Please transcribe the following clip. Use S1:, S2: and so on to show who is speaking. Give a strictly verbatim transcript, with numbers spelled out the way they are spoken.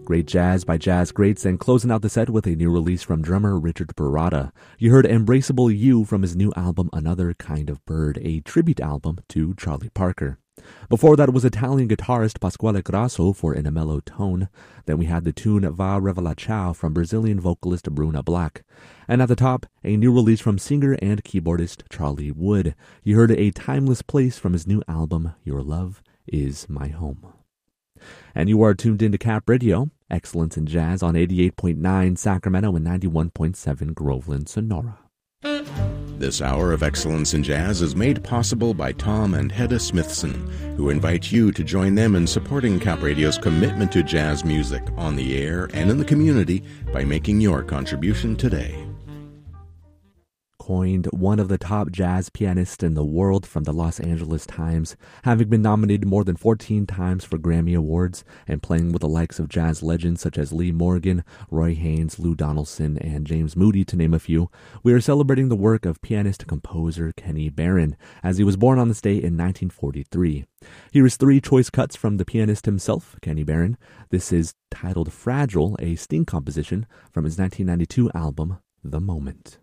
S1: Great jazz by jazz greats, and closing out the set with a new release from drummer Richard Baratta. You heard Embraceable You from his new album Another Kind of Bird, a tribute album to Charlie Parker. Before that was Italian guitarist Pasquale Grasso for In a Mellow Tone. Then we had the tune Va Revela Ciao from Brazilian vocalist Bruna Black. And at the top, a new release from singer and keyboardist Charlie Wood. You heard A Timeless Place from his new album Your Love Is My Home. And you are tuned into Cap Radio, Excellence in Jazz on eighty-eight point nine Sacramento and ninety-one point seven Groveland, Sonora.
S2: This hour of Excellence in Jazz is made possible by Tom and Hedda Smithson, who invite you to join them in supporting Cap Radio's commitment to jazz music on the air and in the community by making your contribution today.
S1: Coined one of the top jazz pianists in the world from the Los Angeles Times, having been nominated more than fourteen times for Grammy Awards and playing with the likes of jazz legends such as Lee Morgan, Roy Haynes, Lou Donaldson, and James Moody, to name a few, we are celebrating the work of pianist-composer Kenny Barron, as he was born on this day in nineteen forty-three. Here is three choice cuts from the pianist himself, Kenny Barron. This is titled Fragile, a Sting composition from his nineteen ninety-two album, The Moment.